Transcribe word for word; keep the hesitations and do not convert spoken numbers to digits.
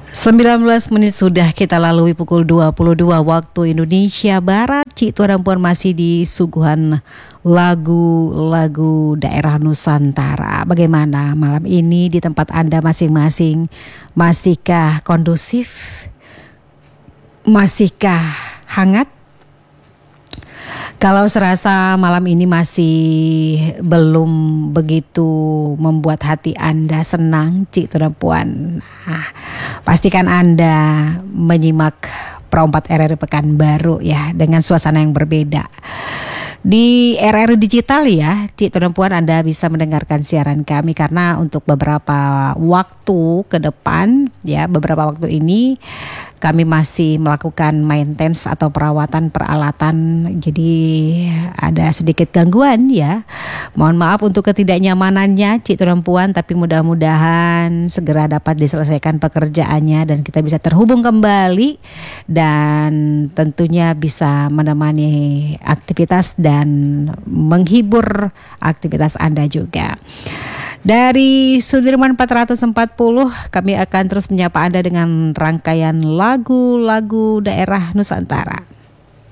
sembilan belas menit sudah kita lalui pukul dua puluh dua waktu Indonesia Barat. Cik Tua dan Puan masih di suguhan lagu-lagu daerah Nusantara. Bagaimana malam ini di tempat Anda masing-masing? Masihkah kondusif? Masihkah hangat? Kalau serasa malam ini masih belum begitu membuat hati Anda senang, Cik Tua dan Puan, nah, pastikan Anda menyimak Pro empat R R Pekanbaru ya, dengan suasana yang berbeda. Di R R Digital ya, Cik Tua dan Puan, Anda bisa mendengarkan siaran kami karena untuk beberapa waktu ke depan ya, beberapa waktu ini kami masih melakukan maintenance atau perawatan peralatan, jadi ada sedikit gangguan ya. Mohon maaf untuk ketidaknyamanannya Cik Tua dan Puan, tapi mudah-mudahan segera dapat diselesaikan pekerjaannya dan kita bisa terhubung kembali dan tentunya bisa menemani aktivitas dan menghibur aktivitas Anda juga. Dari Sudirman empat ratus empat puluh kami akan terus menyapa Anda dengan rangkaian lagu-lagu daerah Nusantara.